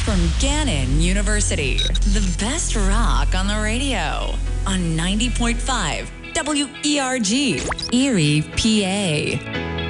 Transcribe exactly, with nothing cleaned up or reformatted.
From Gannon University, the best rock on the radio on ninety point five W E R G, Erie, P A.